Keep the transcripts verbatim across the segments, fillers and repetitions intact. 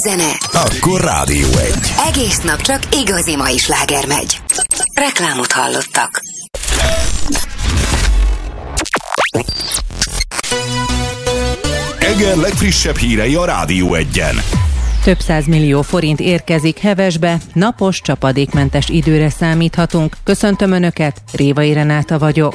zene, akkor Rádió egy. Egész nap csak igazi mai sláger megy. Reklámot hallottak. Eger legfrissebb hírei a Rádió egyen. Több százmillió forint érkezik Hevesbe, napos, csapadékmentes időre számíthatunk. Köszöntöm Önöket, Révai Renáta vagyok.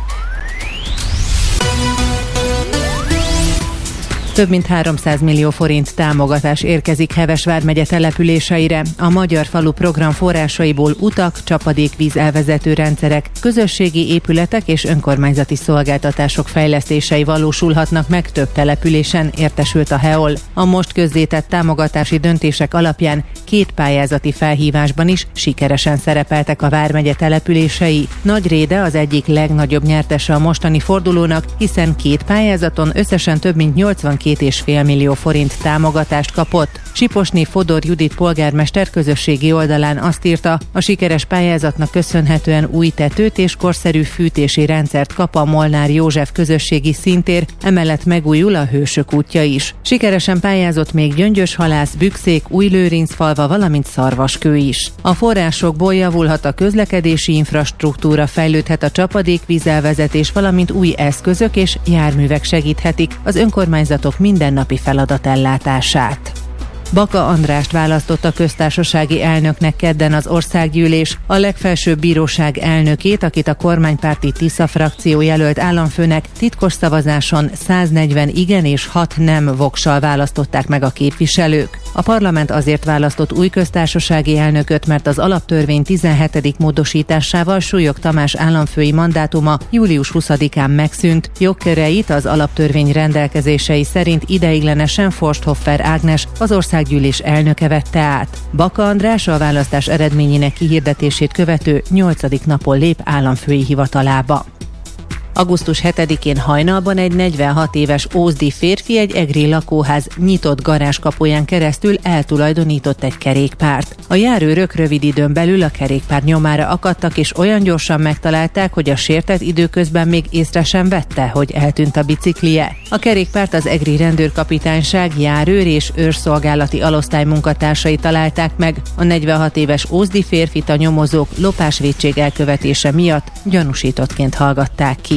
Több mint háromszáz millió forint támogatás érkezik Heves vármegye településeire. A Magyar Falu program forrásaiból utak, csapadékvíz elvezető rendszerek, közösségi épületek és önkormányzati szolgáltatások fejlesztései valósulhatnak meg több településen, értesült a hé e o el. A most közzétett támogatási döntések alapján két pályázati felhívásban is sikeresen szerepeltek a vármegye települései. Nagyréde az egyik legnagyobb nyertese a mostani fordulónak, hiszen két pályázaton összesen több mint nyolcvankét egész öt millió forint támogatást kapott. Siposné Fodor Judit polgármester közösségi oldalán azt írta, a sikeres pályázatnak köszönhetően új tetőt és korszerű fűtési rendszert kap a Molnár József közösségi színtér, emellett megújul a Hősök útja is. Sikeresen pályázott még Gyöngyöshalász, Bükszék, Újlőrincfalva, valamint Szarvaskő is. A forrásokból javulhat a közlekedési infrastruktúra, fejlődhet a csapadékvízelvezetés, valamint új eszközök és járművek segíthetik az önkormányzatok mindennapi feladatellátását. Baka Andrást választotta köztársasági elnöknek kedden az országgyűlés. A legfelsőbb bíróság elnökét, akit a kormánypárti Tisza frakció jelölt államfőnek, titkos szavazáson száznegyven igen és hat nem vokszal választották meg a képviselők. A parlament azért választott új köztársasági elnököt, mert az alaptörvény tizenhetedik módosításával Súlyog Tamás államfői mandátuma július huszadikán megszűnt. Jogköreit az alaptörvény rendelkezései szerint ideiglenesen Forsthoffer Ágnes, az országgyűlés elnöke vette át. Baka András a választás eredményének kihirdetését követő nyolcadik napon lép államfői hivatalába. augusztus hetedikén hajnalban egy negyvenhat éves ózdi férfi egy egri lakóház nyitott garázskapuján keresztül eltulajdonított egy kerékpárt. A járőrök rövid időn belül a kerékpár nyomára akadtak, és olyan gyorsan megtalálták, hogy a sértett időközben még észre sem vette, hogy eltűnt a biciklije. A kerékpárt az egri rendőrkapitányság járőr és őrszolgálati alosztály munkatársai találták meg. A negyvenhat éves ózdi férfit a nyomozók lopásvétség elkövetése miatt gyanúsítottként hallgatták ki.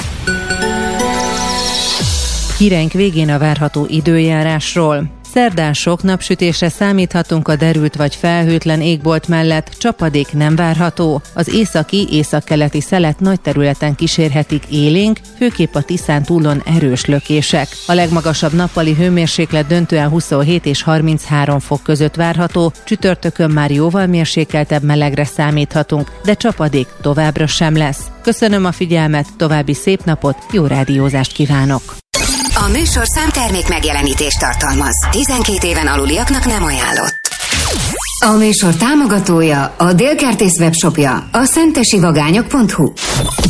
Híreink végén a várható időjárásról. Szerdán sok napsütésre számíthatunk, a derült vagy felhőtlen égbolt mellett, csapadék nem várható. Az északi, északkeleti szelet nagy területen kísérhetik élénk, főképp a Tiszán túlon erős lökések. A legmagasabb nappali hőmérséklet döntően huszonhét és harminchárom fok között várható, csütörtökön már jóval mérsékeltebb melegre számíthatunk, de csapadék továbbra sem lesz. Köszönöm a figyelmet, további szép napot, jó rádiózást kívánok! A műsor számtermék megjelenítést tartalmaz. tizenkét éven aluliaknak nem ajánlott. A műsor támogatója, a Délkertész webshopja, a szentesivagányok pont hu.